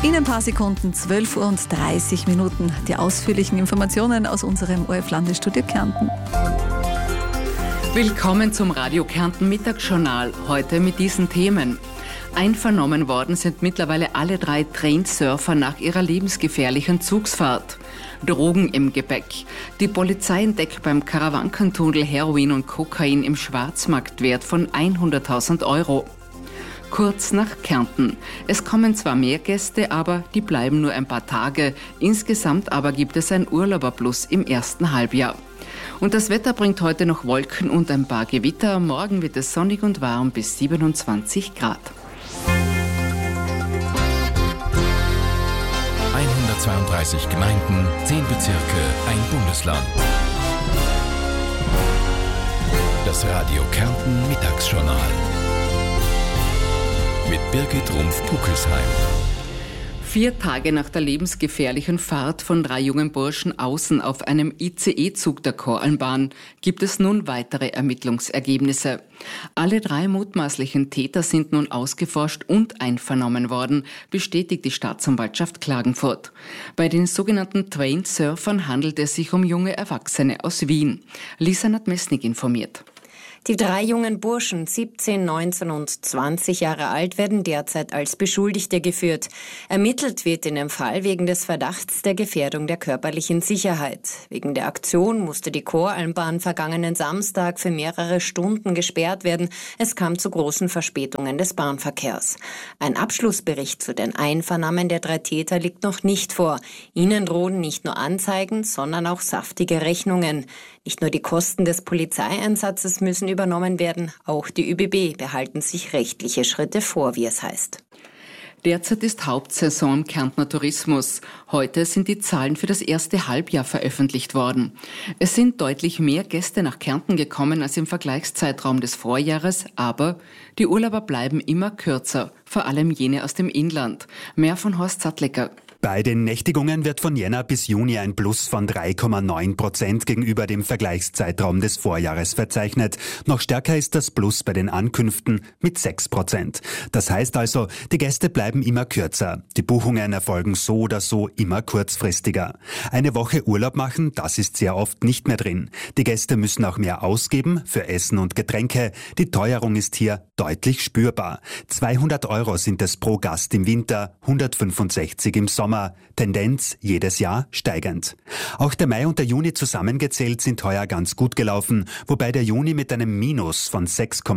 In ein paar Sekunden, 12:30 Uhr, die ausführlichen Informationen aus unserem ORF-Landesstudio Kärnten. Willkommen zum Radio Kärnten Mittagsjournal, heute mit diesen Themen. Einvernommen worden sind mittlerweile alle 3 Trainsurfer nach ihrer lebensgefährlichen Zugsfahrt. Drogen im Gepäck. Die Polizei entdeckt beim Karawankentunnel Heroin und Kokain im Schwarzmarktwert von 100.000 Euro. Kurz nach Kärnten. Es kommen zwar mehr Gäste, aber die bleiben nur ein paar Tage. Insgesamt aber gibt es ein Urlauberplus im ersten Halbjahr. Und das Wetter bringt heute noch Wolken und ein paar Gewitter. Morgen wird es sonnig und warm bis 27 Grad. 132 Gemeinden, 10 Bezirke, ein Bundesland. Das Radio Kärnten Mittagsjournal. Mit Birgit Rumpf-Puckelsheim. 4 Tage nach der lebensgefährlichen Fahrt von 3 jungen Burschen außen auf einem ICE-Zug der Koralmbahn gibt es nun weitere Ermittlungsergebnisse. Alle 3 mutmaßlichen Täter sind nun ausgeforscht und einvernommen worden, bestätigt die Staatsanwaltschaft Klagenfurt. Bei den sogenannten Trainsurfern handelt es sich um junge Erwachsene aus Wien. Lisa Nadmesnik informiert. Die 3 jungen Burschen, 17, 19 und 20 Jahre alt, werden derzeit als Beschuldigte geführt. Ermittelt wird in dem Fall wegen des Verdachts der Gefährdung der körperlichen Sicherheit. Wegen der Aktion musste die Koralmbahn vergangenen Samstag für mehrere Stunden gesperrt werden. Es kam zu großen Verspätungen des Bahnverkehrs. Ein Abschlussbericht zu den Einvernahmen der 3 Täter liegt noch nicht vor. Ihnen drohen nicht nur Anzeigen, sondern auch saftige Rechnungen. Nicht nur die Kosten des Polizeieinsatzes müssen übernommen werden, auch die ÖBB behalten sich rechtliche Schritte vor, wie es heißt. Derzeit ist Hauptsaison im Kärntner Tourismus. Heute sind die Zahlen für das erste Halbjahr veröffentlicht worden. Es sind deutlich mehr Gäste nach Kärnten gekommen als im Vergleichszeitraum des Vorjahres, aber die Urlauber bleiben immer kürzer, vor allem jene aus dem Inland. Mehr von Horst Sattlecker. Bei den Nächtigungen wird von Jänner bis Juni ein Plus von 3,9% gegenüber dem Vergleichszeitraum des Vorjahres verzeichnet. Noch stärker ist das Plus bei den Ankünften mit 6%. Das heißt also, die Gäste bleiben immer kürzer. Die Buchungen erfolgen so oder so immer kurzfristiger. Eine Woche Urlaub machen, das ist sehr oft nicht mehr drin. Die Gäste müssen auch mehr ausgeben für Essen und Getränke. Die Teuerung ist hier deutlich spürbar. 200 Euro sind es pro Gast im Winter, 165 im Sommer. Tendenz jedes Jahr steigend. Auch der Mai und der Juni zusammengezählt sind heuer ganz gut gelaufen, wobei der Juni mit einem Minus von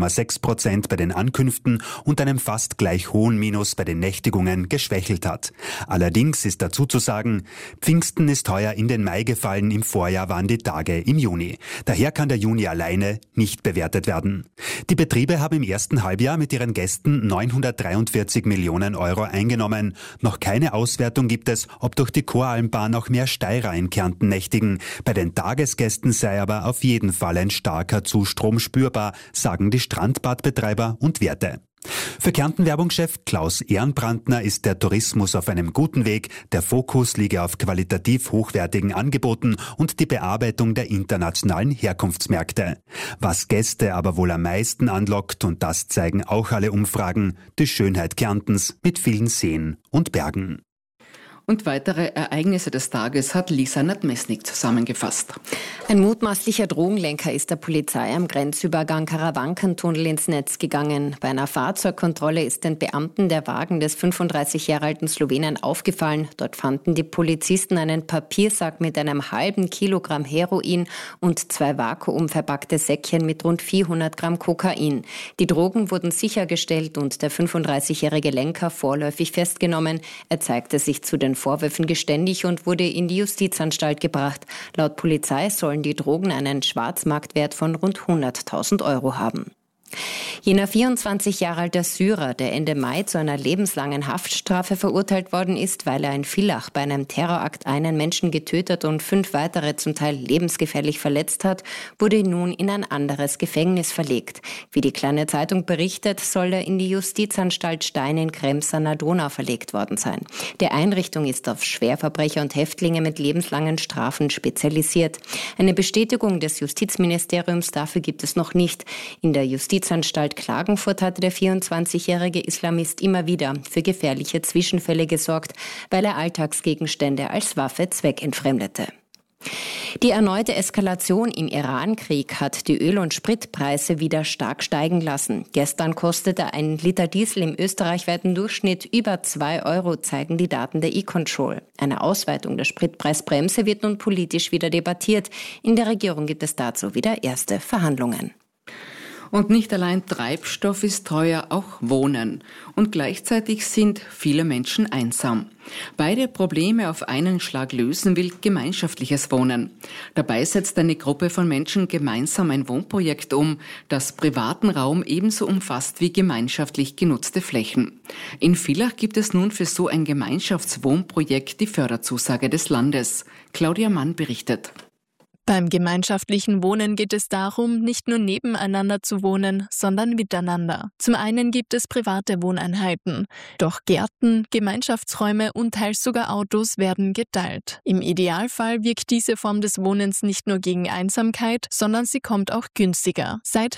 6,6% bei den Ankünften und einem fast gleich hohen Minus bei den Nächtigungen geschwächelt hat. Allerdings ist dazu zu sagen, Pfingsten ist heuer in den Mai gefallen, im Vorjahr waren die Tage im Juni. Daher kann der Juni alleine nicht bewertet werden. Die Betriebe haben im ersten Halbjahr mit ihren Gästen 943 Millionen Euro eingenommen. Noch keine Auswertung gibt es, ob durch die Koralmbahn auch mehr Steirer in Kärnten nächtigen. Bei den Tagesgästen sei aber auf jeden Fall ein starker Zustrom spürbar, sagen die Strandbadbetreiber und Wirte. Für Kärnten-Werbungschef Klaus Ehrenbrandner ist der Tourismus auf einem guten Weg. Der Fokus liege auf qualitativ hochwertigen Angeboten und die Bearbeitung der internationalen Herkunftsmärkte. Was Gäste aber wohl am meisten anlockt, und das zeigen auch alle Umfragen, die Schönheit Kärntens mit vielen Seen und Bergen. Und weitere Ereignisse des Tages hat Lisa Nadmesnik zusammengefasst. Ein mutmaßlicher Drogenlenker ist der Polizei am Grenzübergang Karawankentunnel ins Netz gegangen. Bei einer Fahrzeugkontrolle ist den Beamten der Wagen des 35 Jahre alten Slowenen aufgefallen. Dort fanden die Polizisten einen Papiersack mit einem halben Kilogramm Heroin und 2 vakuumverpackte Säckchen mit rund 400 Gramm Kokain. Die Drogen wurden sichergestellt und der 35-jährige Lenker vorläufig festgenommen. Er zeigte sich zu den Vorwürfen geständig und wurde in die Justizanstalt gebracht. Laut Polizei sollen die Drogen einen Schwarzmarktwert von rund 100.000 Euro haben. Jener 24 Jahre alte Syrer, der Ende Mai zu einer lebenslangen Haftstrafe verurteilt worden ist, weil er in Villach bei einem Terrorakt einen Menschen getötet und 5 weitere zum Teil lebensgefährlich verletzt hat, wurde nun in ein anderes Gefängnis verlegt. Wie die Kleine Zeitung berichtet, soll er in die Justizanstalt Stein in Krems an der Donau verlegt worden sein. Die Einrichtung ist auf Schwerverbrecher und Häftlinge mit lebenslangen Strafen spezialisiert. Eine Bestätigung des Justizministeriums dafür gibt es noch nicht. In der Justizanstalt Justizanstalt Klagenfurt hatte der 24-jährige Islamist immer wieder für gefährliche Zwischenfälle gesorgt, weil er Alltagsgegenstände als Waffe zweckentfremdete. Die erneute Eskalation im Iran-Krieg hat die Öl- und Spritpreise wieder stark steigen lassen. Gestern kostete ein Liter Diesel im österreichweiten Durchschnitt über 2 Euro, zeigen die Daten der E-Control. Eine Ausweitung der Spritpreisbremse wird nun politisch wieder debattiert. In der Regierung gibt es dazu wieder erste Verhandlungen. Und nicht allein Treibstoff ist teuer, auch Wohnen. Und gleichzeitig sind viele Menschen einsam. Beide Probleme auf einen Schlag lösen will gemeinschaftliches Wohnen. Dabei setzt eine Gruppe von Menschen gemeinsam ein Wohnprojekt um, das privaten Raum ebenso umfasst wie gemeinschaftlich genutzte Flächen. In Villach gibt es nun für so ein Gemeinschaftswohnprojekt die Förderzusage des Landes. Claudia Mann berichtet. Beim gemeinschaftlichen Wohnen geht es darum, nicht nur nebeneinander zu wohnen, sondern miteinander. Zum einen gibt es private Wohneinheiten. Doch Gärten, Gemeinschaftsräume und teils sogar Autos werden geteilt. Im Idealfall wirkt diese Form des Wohnens nicht nur gegen Einsamkeit, sondern sie kommt auch günstiger. Seit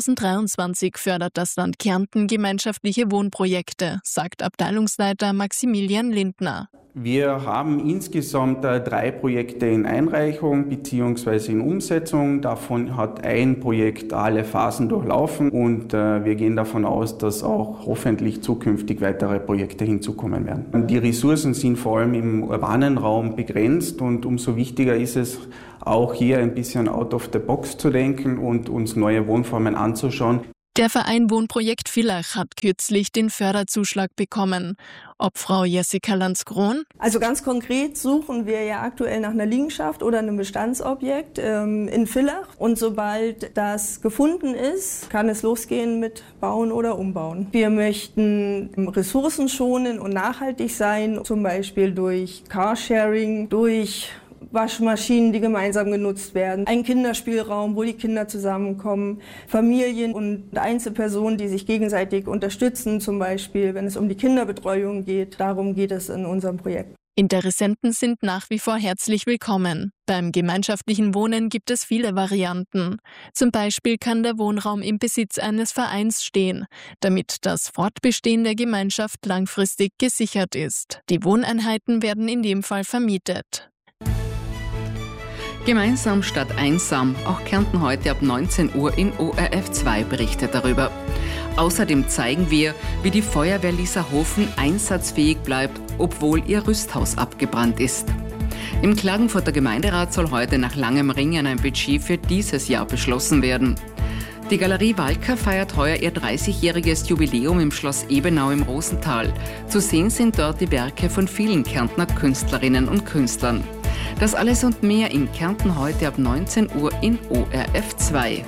2023 fördert das Land Kärnten gemeinschaftliche Wohnprojekte, sagt Abteilungsleiter Maximilian Lindner. Wir haben insgesamt 3 Projekte in Einreichung bzw. in Umsetzung. Davon hat ein Projekt alle Phasen durchlaufen und wir gehen davon aus, dass auch hoffentlich zukünftig weitere Projekte hinzukommen werden. Die Ressourcen sind vor allem im urbanen Raum begrenzt und umso wichtiger ist es, auch hier ein bisschen out of the box zu denken und uns neue Wohnformen anzuschauen. Der Verein Wohnprojekt Villach hat kürzlich den Förderzuschlag bekommen. Ob Frau Jessica Landskron? Also ganz konkret suchen wir ja aktuell nach einer Liegenschaft oder einem Bestandsobjekt in Villach. Und sobald das gefunden ist, kann es losgehen mit Bauen oder Umbauen. Wir möchten ressourcenschonend und nachhaltig sein, zum Beispiel durch Carsharing, durch Waschmaschinen, die gemeinsam genutzt werden, ein Kinderspielraum, wo die Kinder zusammenkommen, Familien und Einzelpersonen, die sich gegenseitig unterstützen, zum Beispiel, wenn es um die Kinderbetreuung geht. Darum geht es in unserem Projekt. Interessenten sind nach wie vor herzlich willkommen. Beim gemeinschaftlichen Wohnen gibt es viele Varianten. Zum Beispiel kann der Wohnraum im Besitz eines Vereins stehen, damit das Fortbestehen der Gemeinschaft langfristig gesichert ist. Die Wohneinheiten werden in dem Fall vermietet. Gemeinsam statt einsam. Auch Kärnten heute ab 19 Uhr in ORF2 berichtet darüber. Außerdem zeigen wir, wie die Feuerwehr Lieserhofen einsatzfähig bleibt, obwohl ihr Rüsthaus abgebrannt ist. Im Klagenfurter Gemeinderat soll heute nach langem Ringen ein Budget für dieses Jahr beschlossen werden. Die Galerie Walker feiert heuer ihr 30-jähriges Jubiläum im Schloss Ebenau im Rosental. Zu sehen sind dort die Werke von vielen Kärntner Künstlerinnen und Künstlern. Das alles und mehr in Kärnten heute ab 19 Uhr in ORF2.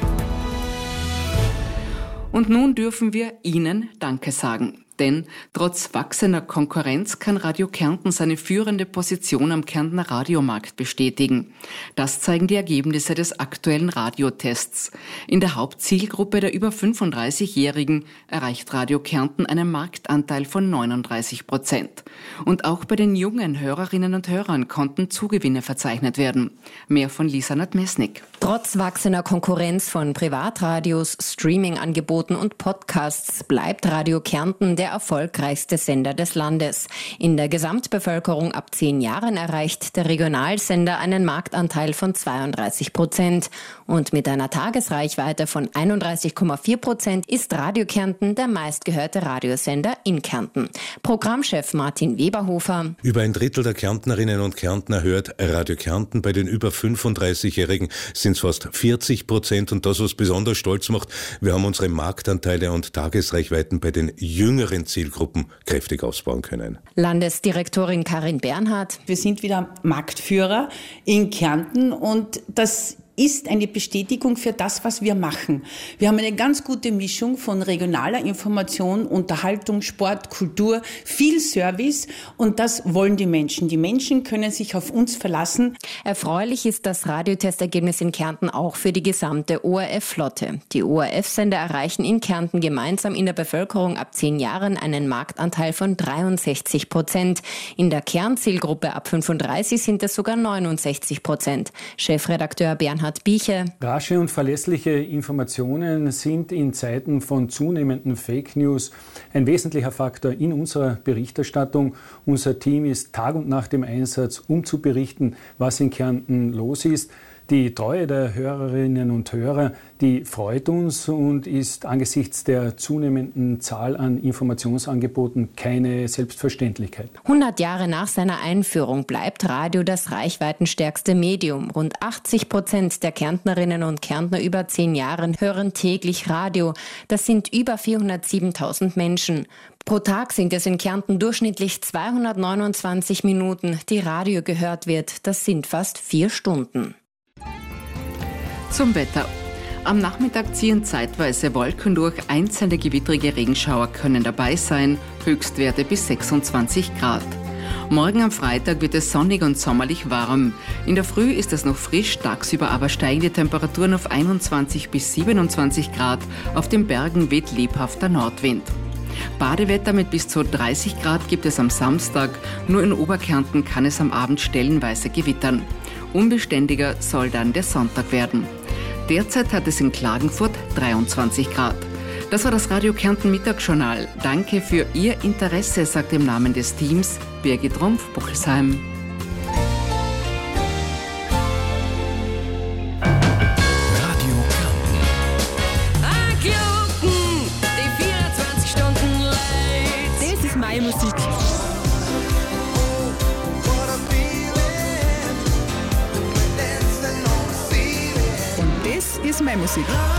Und nun dürfen wir Ihnen Danke sagen. Denn trotz wachsender Konkurrenz kann Radio Kärnten seine führende Position am Kärntner Radiomarkt bestätigen. Das zeigen die Ergebnisse des aktuellen Radiotests. In der Hauptzielgruppe der über 35-Jährigen erreicht Radio Kärnten einen Marktanteil von 39%. Und auch bei den jungen Hörerinnen und Hörern konnten Zugewinne verzeichnet werden. Mehr von Lisa Nadmesnik. Trotz wachsender Konkurrenz von Privatradios, Streaming-Angeboten und Podcasts bleibt Radio Kärnten der erfolgreichste Sender des Landes. In der Gesamtbevölkerung ab 10 Jahren erreicht der Regionalsender einen Marktanteil von 32%. Und mit einer Tagesreichweite von 31,4% ist Radio Kärnten der meistgehörte Radiosender in Kärnten. Programmchef Martin Weberhofer. Über ein Drittel der Kärntnerinnen und Kärntner hört Radio Kärnten. Bei den über 35-Jährigen sind es fast 40%. Und das, was besonders stolz macht, wir haben unsere Marktanteile und Tagesreichweiten bei den jüngeren Zielgruppen kräftig ausbauen können. Landesdirektorin Karin Bernhardt. Wir sind wieder Marktführer in Kärnten und das ist eine Bestätigung für das, was wir machen. Wir haben eine ganz gute Mischung von regionaler Information, Unterhaltung, Sport, Kultur, viel Service und das wollen die Menschen. Die Menschen können sich auf uns verlassen. Erfreulich ist das Radiotestergebnis in Kärnten auch für die gesamte ORF-Flotte. Die ORF-Sender erreichen in Kärnten gemeinsam in der Bevölkerung ab 10 Jahren einen Marktanteil von 63%. In der Kernzielgruppe ab 35 sind es sogar 69%. Chefredakteur Bernhard Bernhard Bieche. Rasche und verlässliche Informationen sind in Zeiten von zunehmenden Fake News ein wesentlicher Faktor in unserer Berichterstattung. Unser Team ist Tag und Nacht im Einsatz, um zu berichten, was in Kärnten los ist. Die Treue der Hörerinnen und Hörer, die freut uns und ist angesichts der zunehmenden Zahl an Informationsangeboten keine Selbstverständlichkeit. 100 Jahre nach seiner Einführung bleibt Radio das reichweitenstärkste Medium. Rund 80% der Kärntnerinnen und Kärntner über 10 Jahren hören täglich Radio. Das sind über 407.000 Menschen. Pro Tag sind es in Kärnten durchschnittlich 229 Minuten, die Radio gehört wird. Das sind fast 4 Stunden. Zum Wetter. Am Nachmittag ziehen zeitweise Wolken durch, einzelne gewittrige Regenschauer können dabei sein, Höchstwerte bis 26 Grad. Morgen am Freitag wird es sonnig und sommerlich warm. In der Früh ist es noch frisch, tagsüber aber steigen die Temperaturen auf 21 bis 27 Grad, auf den Bergen weht lebhafter Nordwind. Badewetter mit bis zu 30 Grad gibt es am Samstag, nur in Oberkärnten kann es am Abend stellenweise gewittern. Unbeständiger soll dann der Sonntag werden. Derzeit hat es in Klagenfurt 23 Grad. Das war das Radio Kärnten Mittagsjournal. Danke für Ihr Interesse, sagt im Namen des Teams Birgit Rumpf-Buchelsheim. Radio Kärnten. Die 24 Stunden live. Das ist meine Musik. Und das ist meine Musik.